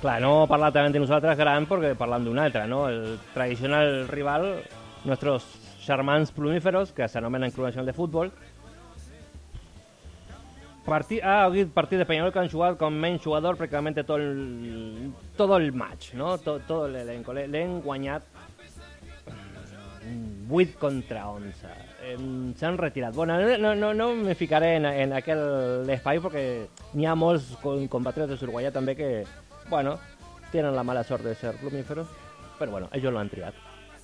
Clar, no parlar també de nosaltres gran perquè parlant d'un altre, no? El tradicional rival, nuestros charmants plumíferos, que s'anomenen Club Nacional de Futbol. Partit de Peñarol que han jugat com menys jugador pràcticament tot el match, no? Tot l'elenco. L'hem guanyat 8 contra 11. S'han retirat. Bueno, no me ficaré en aquell espai perquè n'hi ha molts compatriotes uruguaians també que, bueno, tenen la mala sort de ser plumíferos, però bueno, ells l'han triat.